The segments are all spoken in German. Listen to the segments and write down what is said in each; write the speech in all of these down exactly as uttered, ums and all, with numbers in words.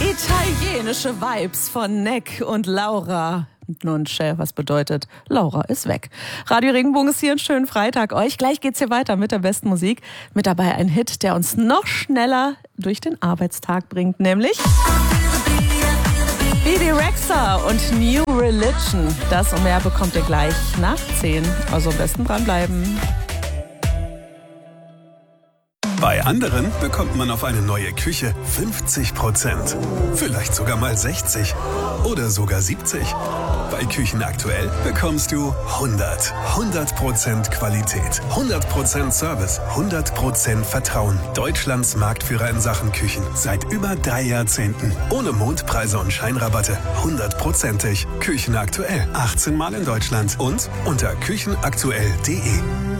Italienische Vibes von Neck und Laura. Nun, Chef, was bedeutet, Laura ist weg. Radio Regenbogen ist hier, einen schönen Freitag euch. Gleich geht's hier weiter mit der besten Musik. Mit dabei ein Hit, der uns noch schneller durch den Arbeitstag bringt, nämlich Bebe Rexha und New Religion. Das und mehr bekommt ihr gleich nach zehn. Also am besten dranbleiben. Bei anderen bekommt man auf eine neue Küche fünfzig Prozent. Vielleicht sogar mal sechzig oder sogar siebzig. Bei Küchen aktuell bekommst du hundert. hundert Prozent Qualität, hundert Prozent Service, hundert Prozent Vertrauen. Deutschlands Marktführer in Sachen Küchen. Seit über drei Jahrzehnten. Ohne Mondpreise und Scheinrabatte. hundertprozentig. Küchen aktuell. achtzehn Mal in Deutschland. Und unter küchenaktuell punkt de.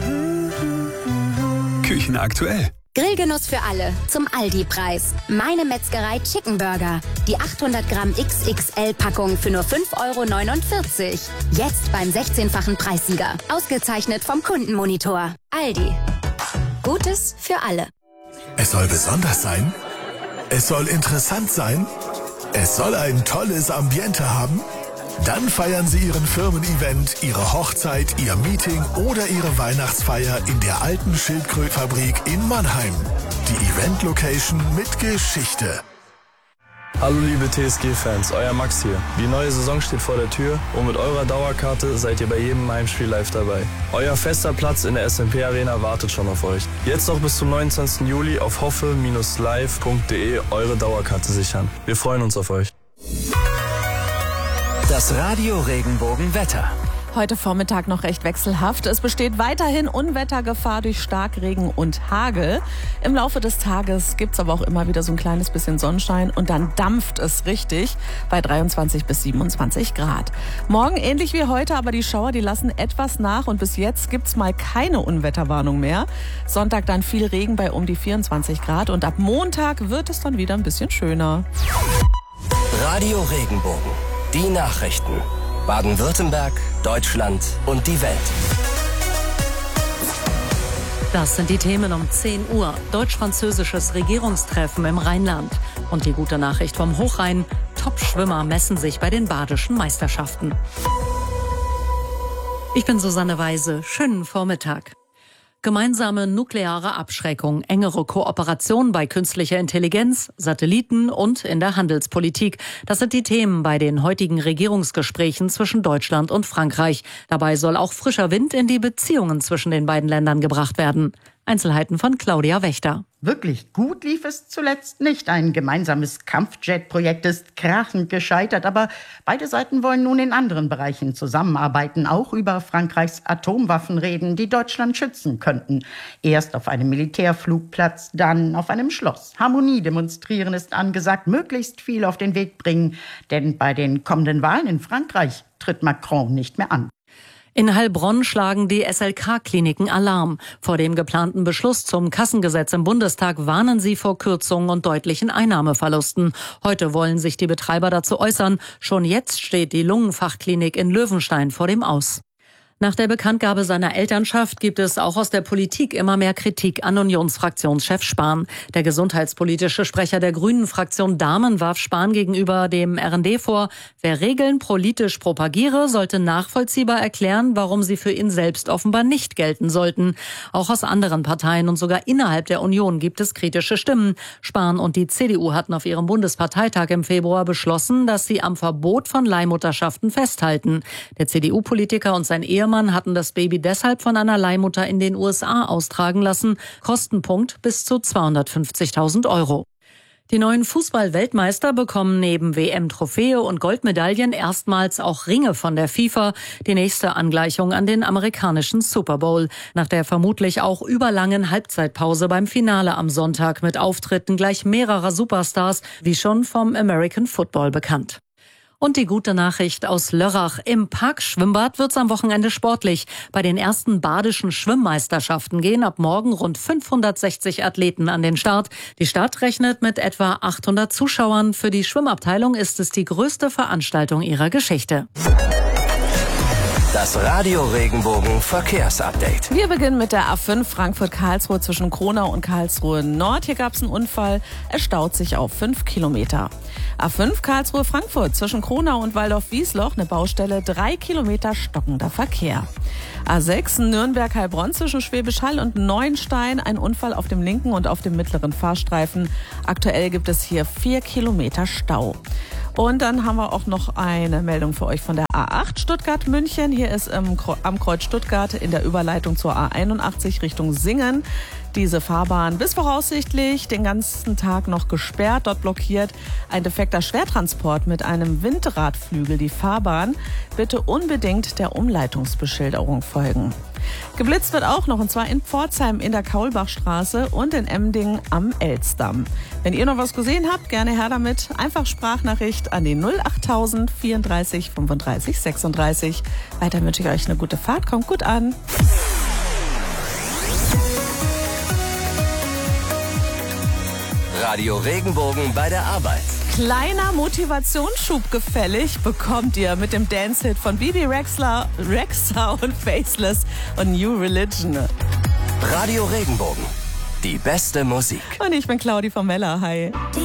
Küchen aktuell. Grillgenuss für alle zum Aldi-Preis. Meine Metzgerei Chicken Burger. Die achthundert Gramm X X L-Packung für nur fünf Euro neunundvierzig. Jetzt beim sechzehnfachen Preissieger. Ausgezeichnet vom Kundenmonitor. Aldi. Gutes für alle. Es soll besonders sein. Es soll interessant sein. Es soll ein tolles Ambiente haben. Dann feiern Sie Ihren Firmen-Event, Ihre Hochzeit, Ihr Meeting oder Ihre Weihnachtsfeier in der alten Schildkrötfabrik in Mannheim. Die Event-Location mit Geschichte. Hallo liebe T S G-Fans, euer Max hier. Die neue Saison steht vor der Tür und mit eurer Dauerkarte seid ihr bei jedem Heimspiel live dabei. Euer fester Platz in der S M P Arena wartet schon auf euch. Jetzt noch bis zum neunundzwanzigsten Juli auf hoffe Bindestrich live punkt de eure Dauerkarte sichern. Wir freuen uns auf euch. Das Radio Regenbogen Wetter. Heute Vormittag noch recht wechselhaft. Es besteht weiterhin Unwettergefahr durch Starkregen und Hagel. Im Laufe des Tages gibt's aber auch immer wieder so ein kleines bisschen Sonnenschein und dann dampft es richtig bei dreiundzwanzig bis siebenundzwanzig Grad. Morgen ähnlich wie heute, aber die Schauer, die lassen etwas nach und bis jetzt gibt's mal keine Unwetterwarnung mehr. Sonntag dann viel Regen bei um die vierundzwanzig Grad und ab Montag wird es dann wieder ein bisschen schöner. Radio Regenbogen. Die Nachrichten. Baden-Württemberg, Deutschland und die Welt. Das sind die Themen um zehn Uhr. Deutsch-französisches Regierungstreffen im Rheinland. Und die gute Nachricht vom Hochrhein. Top-Schwimmer messen sich bei den badischen Meisterschaften. Ich bin Susanne Weise. Schönen Vormittag. Gemeinsame nukleare Abschreckung, engere Kooperation bei künstlicher Intelligenz, Satelliten und in der Handelspolitik. Das sind die Themen bei den heutigen Regierungsgesprächen zwischen Deutschland und Frankreich. Dabei soll auch frischer Wind in die Beziehungen zwischen den beiden Ländern gebracht werden. Einzelheiten von Claudia Wächter. Wirklich gut lief es zuletzt nicht. Ein gemeinsames Kampfjet-Projekt ist krachend gescheitert, aber beide Seiten wollen nun in anderen Bereichen zusammenarbeiten, auch über Frankreichs Atomwaffen reden, die Deutschland schützen könnten. Erst auf einem Militärflugplatz, dann auf einem Schloss. Harmonie demonstrieren ist angesagt, möglichst viel auf den Weg bringen, denn bei den kommenden Wahlen in Frankreich tritt Macron nicht mehr an. In Heilbronn schlagen die S L K-Kliniken Alarm. Vor dem geplanten Beschluss zum Kassengesetz im Bundestag warnen sie vor Kürzungen und deutlichen Einnahmeverlusten. Heute wollen sich die Betreiber dazu äußern. Schon jetzt steht die Lungenfachklinik in Löwenstein vor dem Aus. Nach der Bekanntgabe seiner Elternschaft gibt es auch aus der Politik immer mehr Kritik an Unionsfraktionschef Spahn. Der gesundheitspolitische Sprecher der Grünen-Fraktion Dahmen warf Spahn gegenüber dem R N D vor, wer Regeln politisch propagiere, sollte nachvollziehbar erklären, warum sie für ihn selbst offenbar nicht gelten sollten. Auch aus anderen Parteien und sogar innerhalb der Union gibt es kritische Stimmen. Spahn und die C D U hatten auf ihrem Bundesparteitag im Februar beschlossen, dass sie am Verbot von Leihmutterschaften festhalten. Der C D U-Politiker und sein Ehemann hatten das Baby deshalb von einer Leihmutter in den U S A austragen lassen. Kostenpunkt bis zu zweihundertfünfzigtausend Euro. Die neuen Fußball-Weltmeister bekommen neben W M-Trophäe und Goldmedaillen erstmals auch Ringe von der FIFA. Die nächste Angleichung an den amerikanischen Super Bowl. Nach der vermutlich auch überlangen Halbzeitpause beim Finale am Sonntag mit Auftritten gleich mehrerer Superstars, wie schon vom American Football bekannt. Und die gute Nachricht aus Lörrach. Im Parkschwimmbad wird's am Wochenende sportlich. Bei den ersten badischen Schwimmmeisterschaften gehen ab morgen rund fünfhundertsechzig Athleten an den Start. Die Stadt rechnet mit etwa achthundert Zuschauern. Für die Schwimmabteilung ist es die größte Veranstaltung ihrer Geschichte. Das Radio Regenbogen Verkehrsupdate. Wir beginnen mit der A fünf Frankfurt-Karlsruhe zwischen Kronau und Karlsruhe Nord. Hier gab es einen Unfall. Es staut sich auf fünf Kilometer. A fünf Karlsruhe-Frankfurt zwischen Kronau und Waldorf-Wiesloch, eine Baustelle, drei Kilometer stockender Verkehr. A sechs Nürnberg-Heilbronn zwischen Schwäbisch Hall und Neuenstein, ein Unfall auf dem linken und auf dem mittleren Fahrstreifen. Aktuell gibt es hier vier Kilometer Stau. Und dann haben wir auch noch eine Meldung für euch von der A acht Stuttgart-München. Hier ist im, am Kreuz Stuttgart in der Überleitung zur A einundachtzig Richtung Singen diese Fahrbahn bis voraussichtlich den ganzen Tag noch gesperrt. Dort blockiert ein defekter Schwertransport mit einem Windradflügel die Fahrbahn. Bitte unbedingt der Umleitungsbeschilderung folgen. Geblitzt wird auch noch, und zwar in Pforzheim in der Kaulbachstraße und in Emding am Elstdamm. Wenn ihr noch was gesehen habt, gerne her damit. Einfach Sprachnachricht an die null achttausend vierunddreißig fünfunddreißig sechsunddreißig. Weiter wünsche ich euch eine gute Fahrt. Kommt gut an. Radio Regenbogen bei der Arbeit. Kleiner Motivationsschub gefällig bekommt ihr mit dem Dance-Hit von Bibi Rexha, Rexha und Faceless und New Religion. Radio Regenbogen, die beste Musik. Und ich bin Claudi von Meller. Hi.